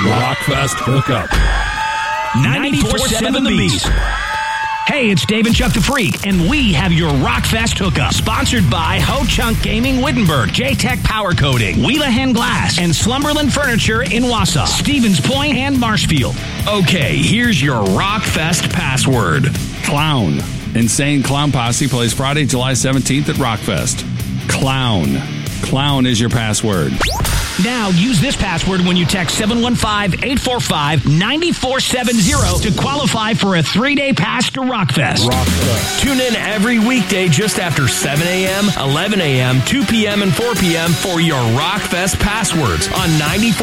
Rockfest Hookup. 94.7 The Beat. Hey, it's Dave and Chuck the Freak, and we have your Rockfest Hookup. Sponsored by Ho Chunk Gaming Wittenberg, J-Tech Power Coating, Wheelahan Glass, and Slumberland Furniture in Wausau, Stevens Point, and Marshfield. Okay, here's your Rockfest password. Clown. Insane Clown Posse plays Friday, July 17th at Rockfest. Clown. Clown is your password. Now, use this password when you text 715-845-9470 to qualify for a 3-day pass to Rockfest. Tune in every weekday just after 7 a.m., 11 a.m., 2 p.m., and 4 p.m. for your Rockfest passwords on 94.